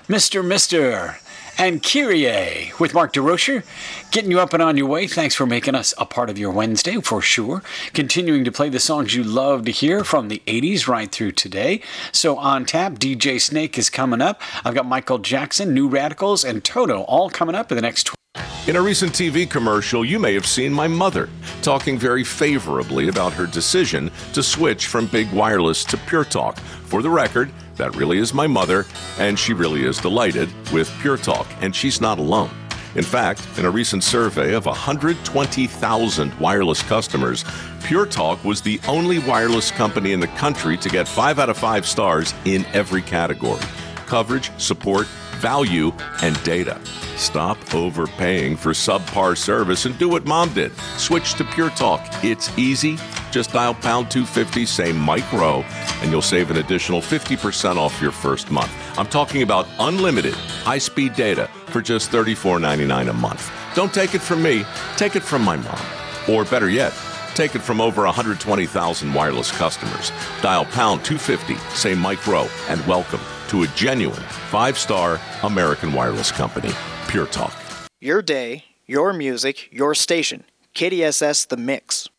Mr. and Kyrie with Mark DeRocher, getting you up and on your way. Thanks for making us a part of your Wednesday, for sure. Continuing to play the songs you love to hear from the 80s right through today. So on tap, DJ Snake is coming up. I've got Michael Jackson, New Radicals, and Toto all coming up in the next 20. In a recent TV commercial, you may have seen my mother talking very favorably about her decision to switch from Big Wireless to Pure Talk. For the record, that really is my mother, and she really is delighted with Pure Talk, and she's not alone. In fact, in a recent survey of 120,000 wireless customers, Pure Talk was the only wireless company in the country to get 5 out of 5 stars in every category: coverage, support, value, and data. Stop overpaying for subpar service and do what Mom did. Switch to Pure Talk. It's easy. Just dial pound 250, say Mike Rowe, and you'll save an additional 50% off your first month. I'm talking about unlimited high-speed data for just $34.99 a month. Don't take it from me. Take it from my mom. Or better yet, take it from over 120,000 wireless customers. Dial pound 250, say Mike Rowe, and welcome to a genuine 5-star American wireless company, Pure Talk. Your day, your music, your station. KDSS The Mix.